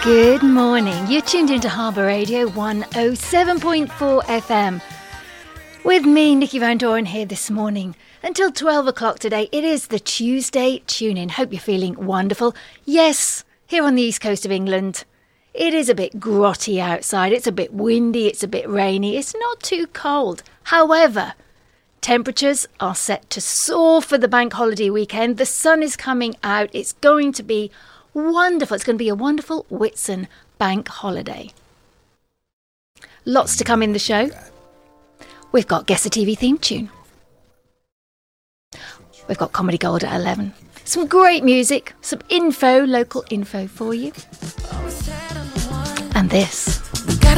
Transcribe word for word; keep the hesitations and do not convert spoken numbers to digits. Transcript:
Good morning. You're tuned into Harbour Radio one oh seven point four F M. With me, Nikki Van Doren, here this morning. Until twelve o'clock today, it is the Tuesday Tune-In. Hope you're feeling wonderful. Yes, here on the east coast of England, it is a bit grotty outside. It's a bit windy. It's a bit rainy. It's not too cold. However, temperatures are set to soar for the bank holiday weekend. The sun is coming out. It's going to be wonderful. It's going to be a wonderful Whitsun bank holiday. Lots to come in the show. We've got Guess a T V theme tune. We've got Comedy Gold at eleven. Some great music, some info, local info for you. And this.